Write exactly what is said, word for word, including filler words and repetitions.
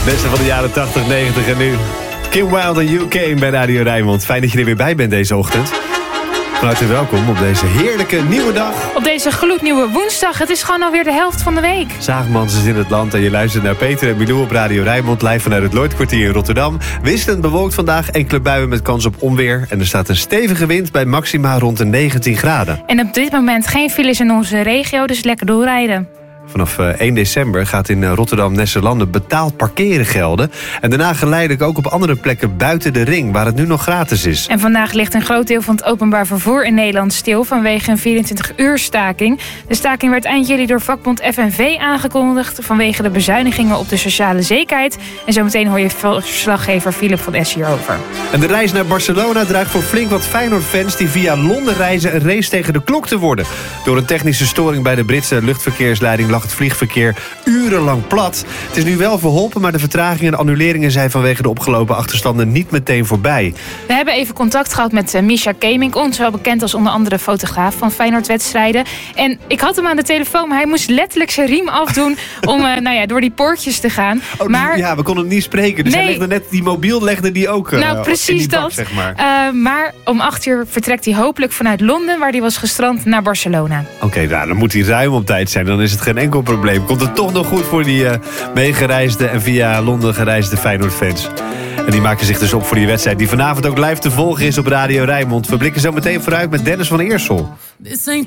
Beste van de jaren tachtig, negentig en nu. Kim Wilde en U K bij Radio Rijnmond. Fijn dat je er weer bij bent deze ochtend. Van harte welkom op deze heerlijke nieuwe dag. Op deze gloednieuwe woensdag. Het is gewoon alweer de helft van de week. Zaagmans is in het land en je luistert naar Peter en Milou op Radio Rijnmond. Live vanuit het Lloydkwartier in Rotterdam. Wisselend bewolkt vandaag, enkele buien met kans op onweer. En er staat een stevige wind bij maxima rond de negentien graden. En op dit moment geen files in onze regio, dus lekker doorrijden. Vanaf één december gaat in Rotterdam-Nesserlanden betaald parkeren gelden. En daarna geleidelijk ook op andere plekken buiten de ring, waar het nu nog gratis is. En vandaag ligt een groot deel van het openbaar vervoer in Nederland stil vanwege een vierentwintig uur staking. De staking werd eind juli door vakbond F N V aangekondigd vanwege de bezuinigingen op de sociale zekerheid. En zometeen hoor je verslaggever Philip van Es hierover. En de reis naar Barcelona dreigt voor flink wat Feyenoord-fans die via Londen reizen een race tegen de klok te worden. Door een technische storing bij de Britse luchtverkeersleiding het vliegverkeer urenlang plat. Het is nu wel verholpen, maar de vertragingen en annuleringen zijn vanwege de opgelopen achterstanden niet meteen voorbij. We hebben even contact gehad met uh, Misha Kemink, ons wel bekend als onder andere fotograaf van Feyenoord-wedstrijden. En ik had hem aan de telefoon, maar hij moest letterlijk zijn riem afdoen om uh, nou ja, door die poortjes te gaan. Oh, maar... Ja, we konden hem niet spreken. Dus nee. hij legde net die mobiel legde die ook uh, nou, precies in die bak, dat. zeg maar. Uh, maar om acht uur vertrekt hij hopelijk vanuit Londen, waar hij was gestrand, naar Barcelona. Oké, okay, nou, dan moet hij ruim op tijd zijn. Dan is het geen enkel probleem. Komt het toch nog goed voor die uh, meegereisde en via Londen gereisde Feyenoord-fans. En die maken zich dus op voor die wedstrijd die vanavond ook live te volgen is op Radio Rijnmond. We blikken zo meteen vooruit met Dennis van Eersel.